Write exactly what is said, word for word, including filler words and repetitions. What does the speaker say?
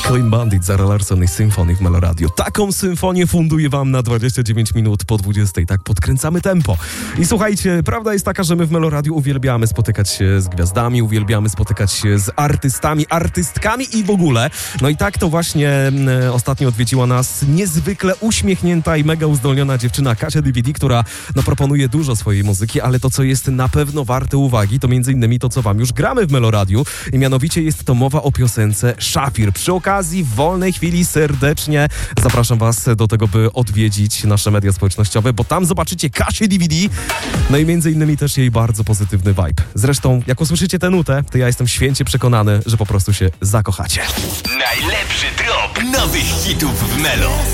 Clean Bandit, Zara Larsson i Symphony w Melo Radio. Taką symfonię funduje wam na dwadzieścia dziewięć minut po dwudziestej. Tak podkręcamy tempo. I słuchajcie, prawda jest taka, że my w Melo Radio uwielbiamy spotykać się z gwiazdami, uwielbiamy spotykać się z artystami, artystkami i w ogóle. No i tak to właśnie e, ostatnio odwiedziła nas niezwykle uśmiechnięta i mega uzdolniona dziewczyna Kasia D V D, która no, proponuje dużo swojej muzyki, ale to, co jest na pewno warte uwagi, to między innymi to, co wam już gramy w Melo Radiu. I mianowicie jest to mowa o piosence Szafir. Przy okazji, w wolnej chwili serdecznie zapraszam was do tego, by odwiedzić nasze media społecznościowe, bo tam zobaczycie Kasię D V D, no i między innymi też jej bardzo pozytywny vibe. Zresztą, jak usłyszycie tę nutę, to ja jestem święcie przekonany, że po prostu się zakochacie. Najlepszy drop nowych hitów w Melo.